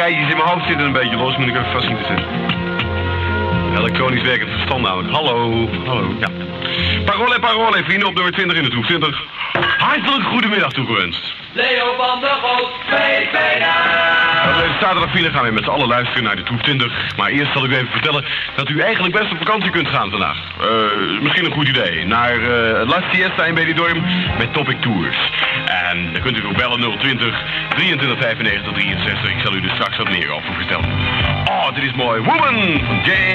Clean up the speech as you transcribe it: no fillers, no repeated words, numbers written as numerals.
rijtjes in mijn hoofd zitten een beetje los. Moet ik even vast zien te zetten. Elektronisch werkend verstand namelijk. Hallo. Ja. Parole, vrienden op nummer 20 in de troep 20. Hartelijk goedemiddag toegewenst. Leo van der Goot, VVD! Deze zaterdag gaan we met z'n allen luisteren naar de troep 20. Maar eerst zal ik u even vertellen dat u eigenlijk best op vakantie kunt gaan vandaag. Misschien een goed idee. Naar La Siesta in Benidorm met Topic Tours. En dan kunt u ook bellen 020 23 95 63. Ik zal u er straks wat meer over vertellen. Oh, dit is mooi. Woman van Jay.